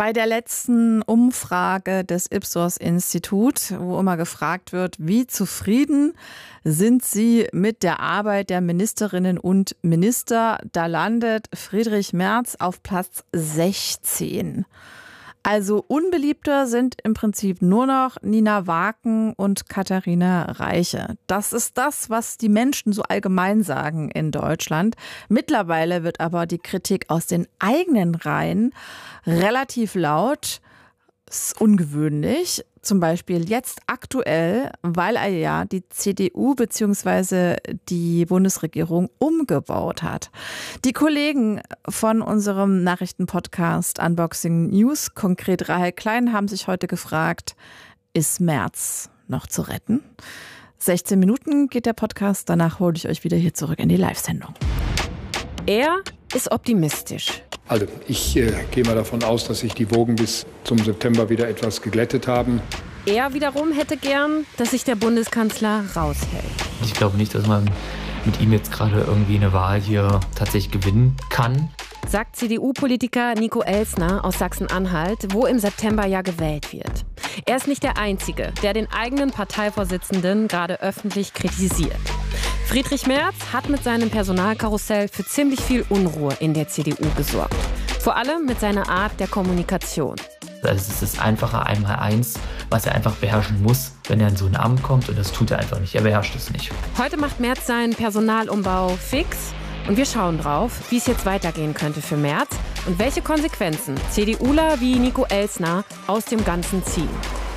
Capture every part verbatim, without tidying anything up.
Bei der letzten Umfrage des Ipsos-Institut, wo immer gefragt wird, wie zufrieden sind Sie mit der Arbeit der Ministerinnen und Minister, da landet Friedrich Merz auf Platz sechzehn. Also unbeliebter sind im Prinzip nur noch Nina Waken und Katharina Reiche. Das ist das, was die Menschen so allgemein sagen in Deutschland. Mittlerweile wird aber die Kritik aus den eigenen Reihen relativ laut. Das ist ungewöhnlich. Zum Beispiel jetzt aktuell, weil er ja die C D U bzw. die Bundesregierung umgebaut hat. Die Kollegen von unserem Nachrichtenpodcast Unboxing News, konkret Rahel Klein, haben sich heute gefragt, ist Merz noch zu retten? sechzehn Minuten geht der Podcast, danach hole ich euch wieder hier zurück in die Live-Sendung. Er ist optimistisch. Also ich äh, gehe mal davon aus, dass sich die Wogen bis zum September wieder etwas geglättet haben. Er wiederum hätte gern, dass sich der Bundeskanzler raushält. Ich glaube nicht, dass man mit ihm jetzt gerade irgendwie eine Wahl hier tatsächlich gewinnen kann. Sagt C D U-Politiker Nico Elsner aus Sachsen-Anhalt, wo im September ja gewählt wird. Er ist nicht der Einzige, der den eigenen Parteivorsitzenden gerade öffentlich kritisiert. Friedrich Merz hat mit seinem Personalkarussell für ziemlich viel Unruhe in der C D U gesorgt. Vor allem mit seiner Art der Kommunikation. Also es ist das einfache Einmaleins, was er einfach beherrschen muss, wenn er in so ein Amt kommt. Und das tut er einfach nicht. Er beherrscht es nicht. Heute macht Merz seinen Personalumbau fix. Und wir schauen drauf, wie es jetzt weitergehen könnte für Merz und welche Konsequenzen CDUler wie Nico Elsner aus dem Ganzen ziehen.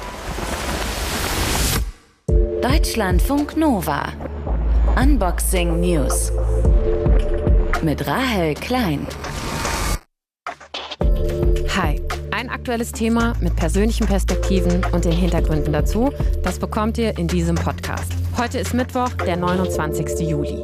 Deutschlandfunk Nova. Unboxing News. Mit Rahel Klein. Hi. Ein aktuelles Thema mit persönlichen Perspektiven und den Hintergründen dazu, das bekommt ihr in diesem Podcast. Heute ist Mittwoch, der neunundzwanzigsten Juli.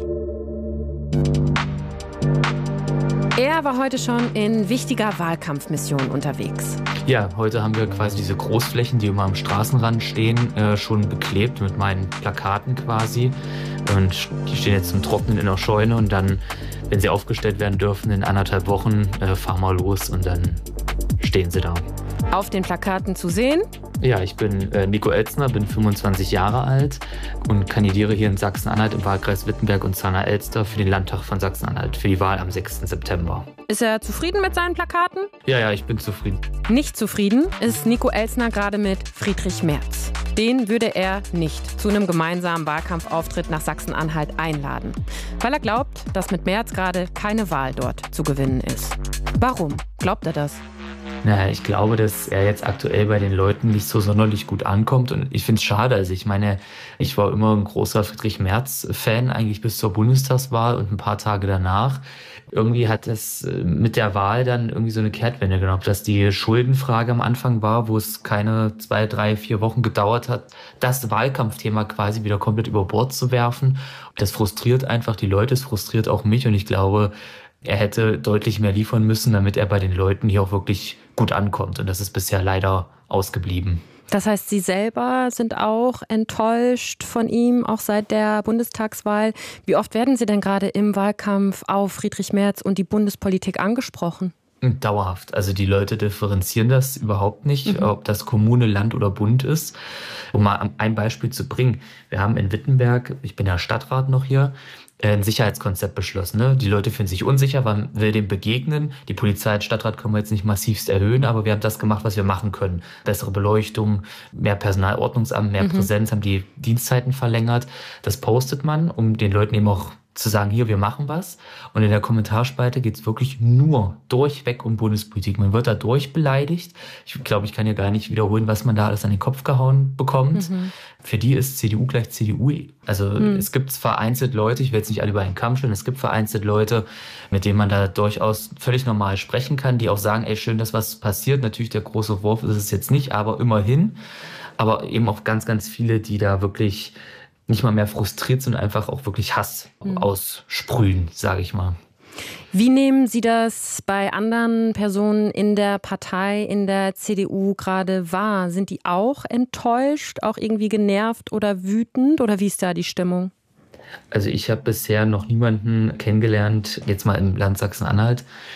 Er war heute schon in wichtiger Wahlkampfmission unterwegs. Ja, heute haben wir quasi diese Großflächen, die immer am Straßenrand stehen, äh, schon beklebt mit meinen Plakaten quasi. Und die stehen jetzt zum Trocknen in der Scheune und dann, wenn sie aufgestellt werden dürfen, in anderthalb Wochen äh, fahren wir los und dann stehen sie da. Auf den Plakaten zu sehen? Ja, ich bin äh, Nico Elsner, bin fünfundzwanzig Jahre alt und kandidiere hier in Sachsen-Anhalt im Wahlkreis Wittenberg und Zahner-Elster für den Landtag von Sachsen-Anhalt für die Wahl am sechsten September. Ist er zufrieden mit seinen Plakaten? Ja, ja, ich bin zufrieden. Nicht zufrieden ist Nico Elsner gerade mit Friedrich Merz. Den würde er nicht zu einem gemeinsamen Wahlkampfauftritt nach Sachsen-Anhalt einladen, weil er glaubt, dass mit Merz gerade keine Wahl dort zu gewinnen ist. Warum glaubt er das? Naja, ich glaube, dass er jetzt aktuell bei den Leuten nicht so sonderlich gut ankommt und ich finde es schade. Also ich meine, ich war immer ein großer Friedrich Merz-Fan, eigentlich bis zur Bundestagswahl und ein paar Tage danach. Irgendwie hat es mit der Wahl dann irgendwie so eine Kehrtwende genommen, dass die Schuldenfrage am Anfang war, wo es keine zwei, drei, vier Wochen gedauert hat, das Wahlkampfthema quasi wieder komplett über Bord zu werfen. Das frustriert einfach die Leute, es frustriert auch mich und ich glaube, er hätte deutlich mehr liefern müssen, damit er bei den Leuten hier auch wirklich gut ankommt. Und das ist bisher leider ausgeblieben. Das heißt, Sie selber sind auch enttäuscht von ihm, auch seit der Bundestagswahl. Wie oft werden Sie denn gerade im Wahlkampf auf Friedrich Merz und die Bundespolitik angesprochen? Dauerhaft. Also die Leute differenzieren das überhaupt nicht, mhm. ob das Kommune, Land oder Bund ist. Um mal ein Beispiel zu bringen. Wir haben in Wittenberg, ich bin ja Stadtrat noch hier, ein Sicherheitskonzept beschlossen. Ne? Die Leute fühlen sich unsicher, man will dem begegnen. Die Polizei als Stadtrat können wir jetzt nicht massivst erhöhen, aber wir haben das gemacht, was wir machen können. Bessere Beleuchtung, mehr Personalordnungsamt, mehr mhm. Präsenz, haben die Dienstzeiten verlängert. Das postet man, um den Leuten eben auch zu sagen, hier, wir machen was. Und in der Kommentarspalte geht es wirklich nur durchweg um Bundespolitik. Man wird da durchbeleidigt. Ich glaube, ich kann ja gar nicht wiederholen, was man da alles an den Kopf gehauen bekommt. Mhm. Für die ist C D U gleich C D U. Also mhm. es gibt vereinzelt Leute, ich will jetzt nicht alle über einen Kamm stellen, es gibt vereinzelt Leute, mit denen man da durchaus völlig normal sprechen kann, die auch sagen, ey, schön, dass was passiert. Natürlich der große Wurf ist es jetzt nicht, aber immerhin. Aber eben auch ganz, ganz viele, die da wirklich nicht mal mehr frustriert sind, einfach auch wirklich Hass mhm. aussprühen, sage ich mal. Wie nehmen Sie das bei anderen Personen in der Partei, in der C D U gerade wahr? Sind die auch enttäuscht, auch irgendwie genervt oder wütend? Oder wie ist da die Stimmung? Also ich habe bisher noch niemanden kennengelernt, jetzt mal im Land Sachsen-Anhalt,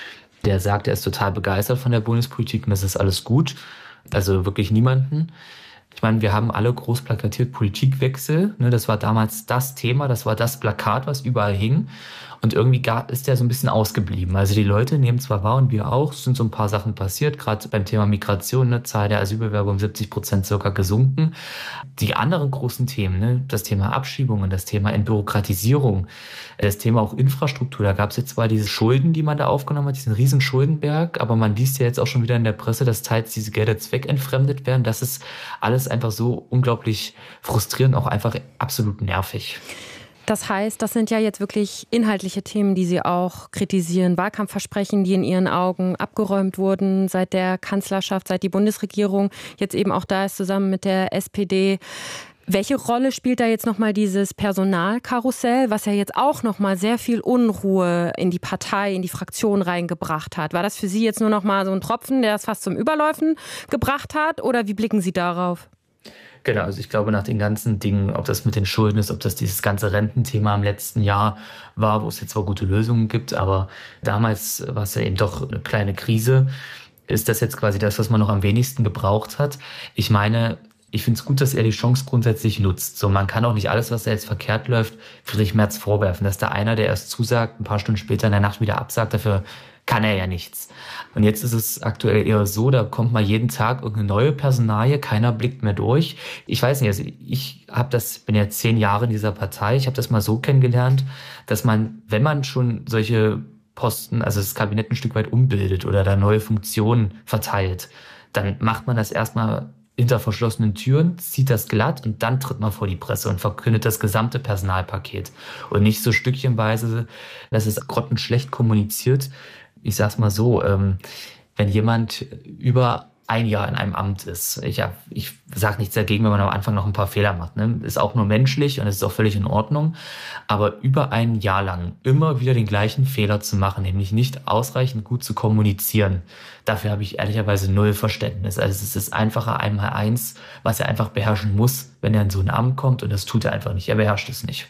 der sagt, er ist total begeistert von der Bundespolitik und das ist alles gut. Also wirklich niemanden. Ich meine, wir haben alle groß plakatiert Politikwechsel. Das war damals das Thema, das war das Plakat, was überall hing. Und irgendwie ist der so ein bisschen ausgeblieben. Also die Leute nehmen zwar wahr und wir auch, es sind so ein paar Sachen passiert, gerade beim Thema Migration, ne, Zahl der Asylbewerber um siebzig Prozent circa gesunken. Die anderen großen Themen, ne, das Thema Abschiebungen, das Thema Entbürokratisierung, das Thema auch Infrastruktur, da gab es jetzt zwar diese Schulden, die man da aufgenommen hat, diesen riesen Schuldenberg, aber man liest ja jetzt auch schon wieder in der Presse, dass teils diese Gelder zweckentfremdet werden. Das ist alles einfach so unglaublich frustrierend, auch einfach absolut nervig. Das heißt, das sind ja jetzt wirklich inhaltliche Themen, die Sie auch kritisieren. Wahlkampfversprechen, die in Ihren Augen abgeräumt wurden seit der Kanzlerschaft, seit die Bundesregierung jetzt eben auch da ist, zusammen mit der S P D. Welche Rolle spielt da jetzt nochmal dieses Personalkarussell, was ja jetzt auch nochmal sehr viel Unruhe in die Partei, in die Fraktion reingebracht hat? War das für Sie jetzt nur nochmal so ein Tropfen, der das fast zum Überläufen gebracht hat? Oder wie blicken Sie darauf? Genau, also ich glaube, nach den ganzen Dingen, ob das mit den Schulden ist, ob das dieses ganze Rententhema im letzten Jahr war, wo es jetzt zwar gute Lösungen gibt, aber damals war es ja eben doch eine kleine Krise, ist das jetzt quasi das, was man noch am wenigsten gebraucht hat. Ich meine, ich finde es gut, dass er die Chance grundsätzlich nutzt. So, man kann auch nicht alles, was da jetzt verkehrt läuft, Friedrich Merz vorwerfen. Dass da einer, der erst zusagt, ein paar Stunden später in der Nacht wieder absagt, dafür kann er ja nichts. Und jetzt ist es aktuell eher so, da kommt mal jeden Tag irgendeine neue Personalie, keiner blickt mehr durch. Ich weiß nicht, also ich habe das, bin ja zehn Jahre in dieser Partei, ich habe das mal so kennengelernt, dass man, wenn man schon solche Posten, also das Kabinett ein Stück weit umbildet oder da neue Funktionen verteilt, dann macht man das erstmal hinter verschlossenen Türen, zieht das glatt und dann tritt man vor die Presse und verkündet das gesamte Personalpaket. Und nicht so stückchenweise, dass es grottenschlecht kommuniziert. Ich sag's mal so, ähm, wenn jemand über ein Jahr in einem Amt ist, ich, ja, ich sage nichts dagegen, wenn man am Anfang noch ein paar Fehler macht, ne? Ist auch nur menschlich und es ist auch völlig in Ordnung, aber über ein Jahr lang immer wieder den gleichen Fehler zu machen, nämlich nicht ausreichend gut zu kommunizieren, dafür habe ich ehrlicherweise null Verständnis. Also es ist einfacher einmal eins, was er einfach beherrschen muss, wenn er in so ein Amt kommt, und das tut er einfach nicht, er beherrscht es nicht.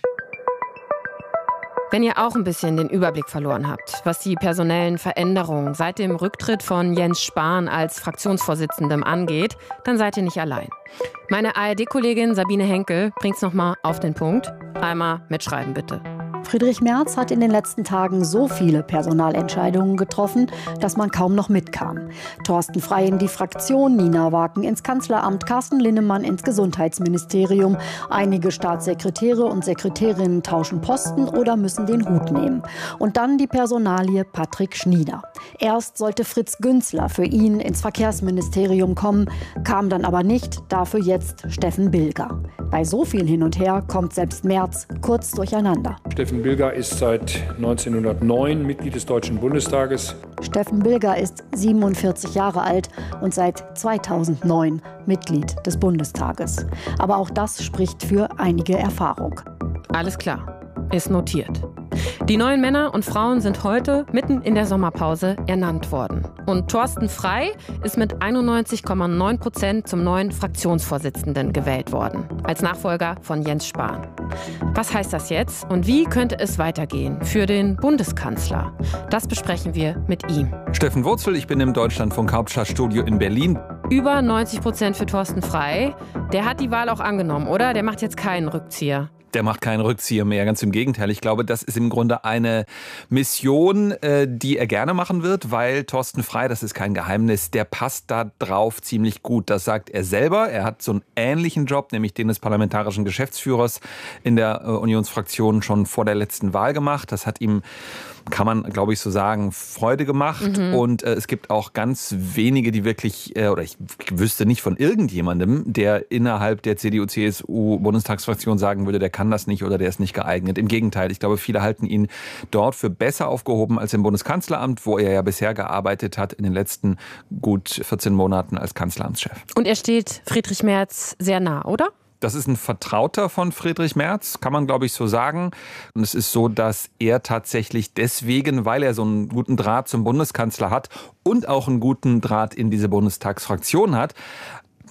Wenn ihr auch ein bisschen den Überblick verloren habt, was die personellen Veränderungen seit dem Rücktritt von Jens Spahn als Fraktionsvorsitzendem angeht, dann seid ihr nicht allein. Meine A R D-Kollegin Sabine Henkel bringt's noch mal auf den Punkt. Einmal mitschreiben bitte. Friedrich Merz hat in den letzten Tagen so viele Personalentscheidungen getroffen, dass man kaum noch mitkam. Thorsten Frey in die Fraktion, Nina Waken ins Kanzleramt, Carsten Linnemann ins Gesundheitsministerium. Einige Staatssekretäre und Sekretärinnen tauschen Posten oder müssen den Hut nehmen. Und dann die Personalie Patrick Schnieder. Erst sollte Fritz Günzler für ihn ins Verkehrsministerium kommen, kam dann aber nicht, dafür jetzt Steffen Bilger. Bei so viel hin und her kommt selbst Merz kurz durcheinander. Steffen Bilger ist seit neunzehnhundertneun Mitglied des Deutschen Bundestages. Steffen Bilger ist siebenundvierzig Jahre alt und seit zweitausendneun Mitglied des Bundestages. Aber auch das spricht für einige Erfahrung. Alles klar, ist notiert. Die neuen Männer und Frauen sind heute mitten in der Sommerpause ernannt worden. Und Thorsten Frey ist mit einundneunzig Komma neun Prozent zum neuen Fraktionsvorsitzenden gewählt worden, als Nachfolger von Jens Spahn. Was heißt das jetzt und wie könnte es weitergehen für den Bundeskanzler? Das besprechen wir mit ihm. Steffen Wurzel, ich bin im Deutschlandfunk Hauptstadtstudio in Berlin. Über neunzig Prozent für Thorsten Frey. Der hat die Wahl auch angenommen, oder? Der macht jetzt keinen Rückzieher. Der macht keinen Rückzieher mehr, ganz im Gegenteil. Ich glaube, das ist im Grunde eine Mission, die er gerne machen wird, weil Thorsten Frey, das ist kein Geheimnis, der passt da drauf ziemlich gut. Das sagt er selber. Er hat so einen ähnlichen Job, nämlich den des parlamentarischen Geschäftsführers in der Unionsfraktion schon vor der letzten Wahl gemacht. Das hat ihm, kann man, glaube ich, so sagen, Freude gemacht. Mhm. Und äh, es gibt auch ganz wenige, die wirklich, äh, oder ich wüsste nicht von irgendjemandem, der innerhalb der C D U C S U-Bundestagsfraktion sagen würde, der kann das nicht oder der ist nicht geeignet. Im Gegenteil, ich glaube, viele halten ihn dort für besser aufgehoben als im Bundeskanzleramt, wo er ja bisher gearbeitet hat in den letzten gut vierzehn Monaten als Kanzleramtschef. Und er steht Friedrich Merz sehr nah, oder? Das ist ein Vertrauter von Friedrich Merz, kann man, glaube ich, so sagen. Und es ist so, dass er tatsächlich deswegen, weil er so einen guten Draht zum Bundeskanzler hat und auch einen guten Draht in diese Bundestagsfraktion hat,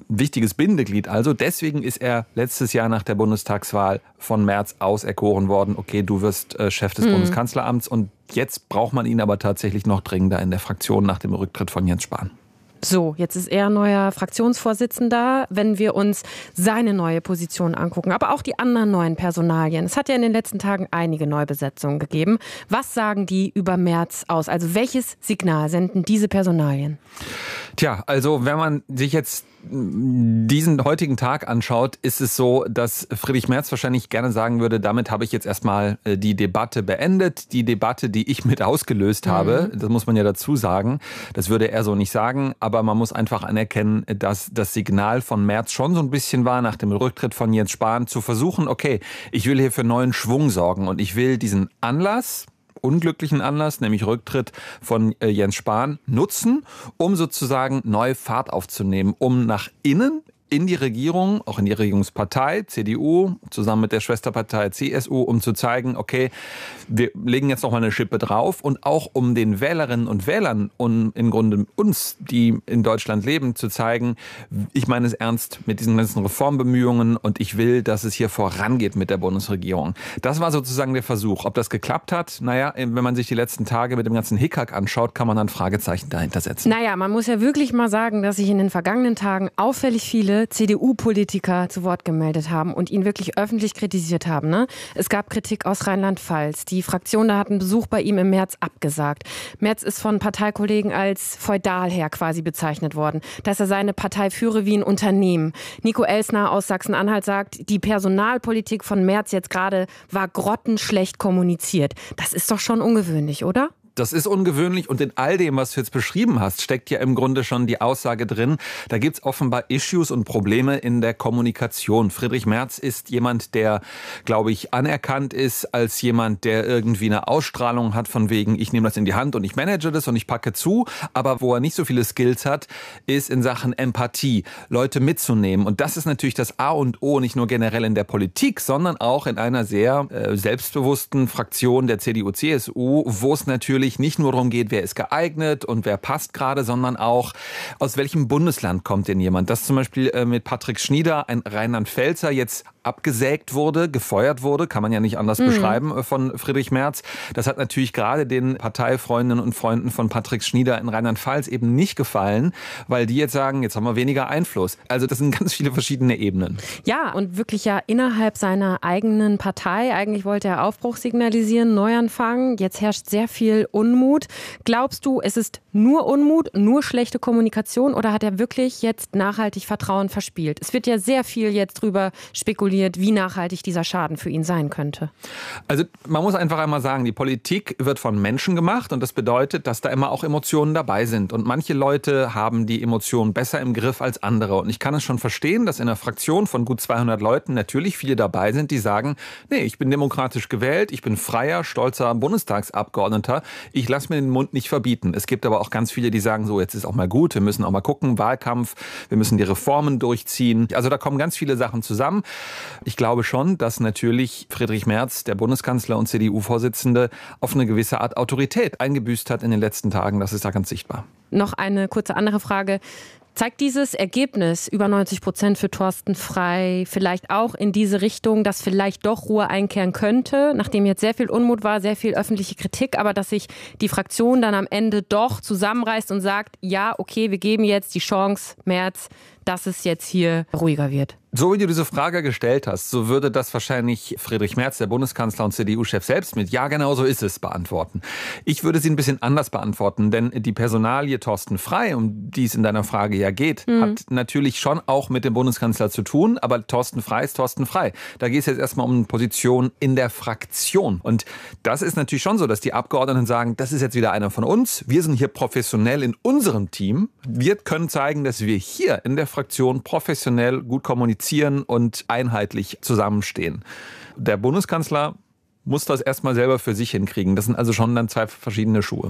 wichtiges Bindeglied. Also deswegen ist er letztes Jahr nach der Bundestagswahl von Merz auserkoren worden. Okay, du wirst äh, Chef des mhm. Bundeskanzleramts und jetzt braucht man ihn aber tatsächlich noch dringender in der Fraktion nach dem Rücktritt von Jens Spahn. So, jetzt ist er neuer Fraktionsvorsitzender, wenn wir uns seine neue Position angucken, aber auch die anderen neuen Personalien. Es hat ja in den letzten Tagen einige Neubesetzungen gegeben. Was sagen die über Merz aus? Also welches Signal senden diese Personalien? Tja, also wenn man sich jetzt diesen heutigen Tag anschaut, ist es so, dass Friedrich Merz wahrscheinlich gerne sagen würde, damit habe ich jetzt erstmal die Debatte beendet. Die Debatte, die ich mit ausgelöst habe, mhm. das muss man ja dazu sagen. Das würde er so nicht sagen, aber man muss einfach anerkennen, dass das Signal von Merz schon so ein bisschen war, nach dem Rücktritt von Jens Spahn zu versuchen, okay, ich will hier für neuen Schwung sorgen und ich will diesen Anlass, unglücklichen Anlass, nämlich Rücktritt von Jens Spahn, nutzen, um sozusagen neue Fahrt aufzunehmen, um nach innen in die Regierung, auch in die Regierungspartei, C D U, zusammen mit der Schwesterpartei C S U, um zu zeigen, okay, wir legen jetzt noch mal eine Schippe drauf und auch um den Wählerinnen und Wählern und im Grunde uns, die in Deutschland leben, zu zeigen, ich meine es ernst mit diesen ganzen Reformbemühungen und ich will, dass es hier vorangeht mit der Bundesregierung. Das war sozusagen der Versuch. Ob das geklappt hat, naja, wenn man sich die letzten Tage mit dem ganzen Hickhack anschaut, kann man dann Fragezeichen dahinter setzen. Naja, man muss ja wirklich mal sagen, dass sich in den vergangenen Tagen auffällig viele C D U-Politiker zu Wort gemeldet haben und ihn wirklich öffentlich kritisiert haben. Ne? Es gab Kritik aus Rheinland-Pfalz. Die Fraktion da hat einen Besuch bei ihm im März abgesagt. Merz ist von Parteikollegen als Feudalherr quasi bezeichnet worden, dass er seine Partei führe wie ein Unternehmen. Nico Elsner aus Sachsen-Anhalt sagt, die Personalpolitik von Merz jetzt gerade war grottenschlecht kommuniziert. Das ist doch schon ungewöhnlich, oder? Das ist ungewöhnlich und in all dem, was du jetzt beschrieben hast, steckt ja im Grunde schon die Aussage drin, da gibt's offenbar Issues und Probleme in der Kommunikation. Friedrich Merz ist jemand, der, glaube ich, anerkannt ist als jemand, der irgendwie eine Ausstrahlung hat von wegen, ich nehme das in die Hand und ich manage das und ich packe zu, aber wo er nicht so viele Skills hat, ist in Sachen Empathie, Leute mitzunehmen. Und das ist natürlich das A und O, nicht nur generell in der Politik, sondern auch in einer sehr äh, selbstbewussten Fraktion der C D U C S U, wo es natürlich nicht nur darum geht, wer ist geeignet und wer passt gerade, sondern auch, aus welchem Bundesland kommt denn jemand. Dass zum Beispiel äh, mit Patrick Schnieder, ein Rheinland-Pfälzer, jetzt abgesägt wurde, gefeuert wurde, kann man ja nicht anders mhm. beschreiben, äh, von Friedrich Merz. Das hat natürlich gerade den Parteifreundinnen und Freunden von Patrick Schnieder in Rheinland-Pfalz eben nicht gefallen, weil die jetzt sagen, jetzt haben wir weniger Einfluss. Also das sind ganz viele verschiedene Ebenen. Ja, und wirklich ja innerhalb seiner eigenen Partei. Eigentlich wollte er Aufbruch signalisieren, Neuanfang. Jetzt herrscht sehr viel Unmut. Glaubst du, es ist nur Unmut, nur schlechte Kommunikation oder hat er wirklich jetzt nachhaltig Vertrauen verspielt? Es wird ja sehr viel jetzt drüber spekuliert, wie nachhaltig dieser Schaden für ihn sein könnte. Also man muss einfach einmal sagen, die Politik wird von Menschen gemacht und das bedeutet, dass da immer auch Emotionen dabei sind. Und manche Leute haben die Emotionen besser im Griff als andere. Und ich kann es schon verstehen, dass in einer Fraktion von gut zweihundert Leuten natürlich viele dabei sind, die sagen, nee, ich bin demokratisch gewählt, ich bin freier, stolzer Bundestagsabgeordneter. Ich lasse mir den Mund nicht verbieten. Es gibt aber auch ganz viele, die sagen, so, jetzt ist auch mal gut, wir müssen auch mal gucken, Wahlkampf, wir müssen die Reformen durchziehen. Also da kommen ganz viele Sachen zusammen. Ich glaube schon, dass natürlich Friedrich Merz, der Bundeskanzler und C D U-Vorsitzende, auf eine gewisse Art Autorität eingebüßt hat in den letzten Tagen. Das ist da ganz sichtbar. Noch eine kurze andere Frage. Zeigt dieses Ergebnis, über neunzig Prozent für Thorsten Frey, vielleicht auch in diese Richtung, dass vielleicht doch Ruhe einkehren könnte, nachdem jetzt sehr viel Unmut war, sehr viel öffentliche Kritik, aber dass sich die Fraktion dann am Ende doch zusammenreißt und sagt, ja, okay, wir geben jetzt die Chance, Merz, dass es jetzt hier ruhiger wird? So wie du diese Frage gestellt hast, so würde das wahrscheinlich Friedrich Merz, der Bundeskanzler und C D U-Chef selbst mit Ja, genau so ist es beantworten. Ich würde sie ein bisschen anders beantworten, denn die Personalie Thorsten Frey, um die es in deiner Frage ja geht, mhm. hat natürlich schon auch mit dem Bundeskanzler zu tun, aber Thorsten Frey ist Thorsten Frey. Da geht es jetzt erstmal um eine Position in der Fraktion. Und das ist natürlich schon so, dass die Abgeordneten sagen, das ist jetzt wieder einer von uns, wir sind hier professionell in unserem Team, wir können zeigen, dass wir hier in der Fraktion professionell gut kommunizieren und einheitlich zusammenstehen. Der Bundeskanzler muss das erstmal selber für sich hinkriegen. Das sind also schon dann zwei verschiedene Schuhe.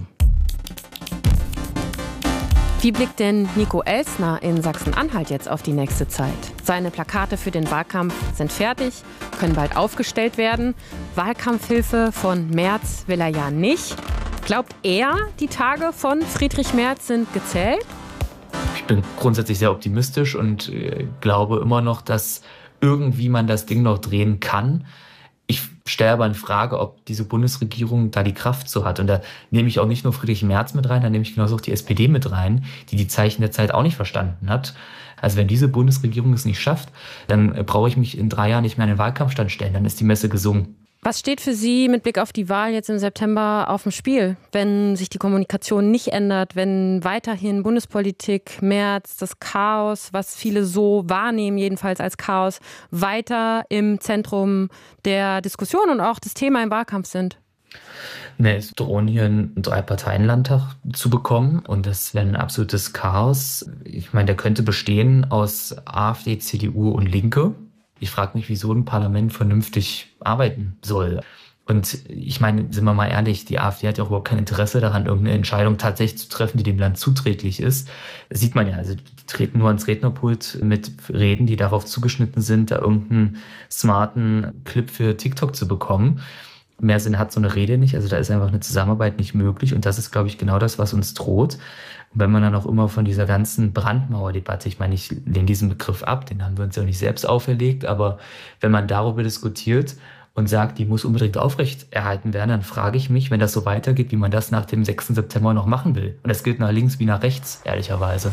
Wie blickt denn Nico Elsner in Sachsen-Anhalt jetzt auf die nächste Zeit? Seine Plakate für den Wahlkampf sind fertig, können bald aufgestellt werden. Wahlkampfhilfe von Merz will er ja nicht. Glaubt er, die Tage von Friedrich Merz sind gezählt? bin grundsätzlich sehr optimistisch und glaube immer noch, dass irgendwie man das Ding noch drehen kann. Ich stelle aber in Frage, ob diese Bundesregierung da die Kraft zu hat. Und da nehme ich auch nicht nur Friedrich Merz mit rein, da nehme ich genauso auch die S P D mit rein, die die Zeichen der Zeit auch nicht verstanden hat. Also wenn diese Bundesregierung es nicht schafft, dann brauche ich mich in drei Jahren nicht mehr an den Wahlkampfstand stellen, dann ist die Messe gesungen. Was steht für Sie mit Blick auf die Wahl jetzt im September auf dem Spiel, wenn sich die Kommunikation nicht ändert, wenn weiterhin Bundespolitik, Merz, das Chaos, was viele so wahrnehmen, jedenfalls als Chaos, weiter im Zentrum der Diskussion und auch das Thema im Wahlkampf sind? Ne, es drohen hier einen Drei-Parteien-Landtag zu bekommen und das wäre ein absolutes Chaos. Ich meine, der könnte bestehen aus AfD, C D U und Linke. Ich frage mich, wieso ein Parlament vernünftig arbeiten soll. Und ich meine, sind wir mal ehrlich, die AfD hat ja auch überhaupt kein Interesse daran, irgendeine Entscheidung tatsächlich zu treffen, die dem Land zuträglich ist. Das sieht man ja, also die treten nur ans Rednerpult mit Reden, die darauf zugeschnitten sind, da irgendeinen smarten Clip für TikTok zu bekommen. Mehr Sinn hat so eine Rede nicht, also da ist einfach eine Zusammenarbeit nicht möglich und das ist, glaube ich, genau das, was uns droht. Und wenn man dann auch immer von dieser ganzen Brandmauerdebatte, ich meine, ich lehne diesen Begriff ab, den haben wir uns ja nicht selbst auferlegt, aber wenn man darüber diskutiert und sagt, die muss unbedingt aufrechterhalten werden, dann frage ich mich, wenn das so weitergeht, wie man das nach dem sechsten September noch machen will. Und das gilt nach links wie nach rechts, ehrlicherweise.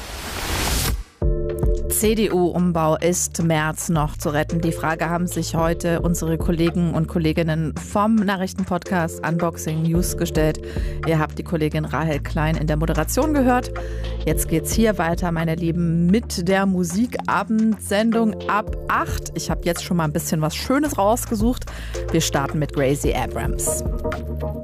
C D U-Umbau, ist Merz noch zu retten? Die Frage haben sich heute unsere Kollegen und Kolleginnen vom Nachrichtenpodcast Unboxing News gestellt. Ihr habt die Kollegin Rahel Klein in der Moderation gehört. Jetzt geht's hier weiter, meine Lieben, mit der Musikabendsendung ab acht. Ich habe jetzt schon mal ein bisschen was Schönes rausgesucht. Wir starten mit Gracie Abrams.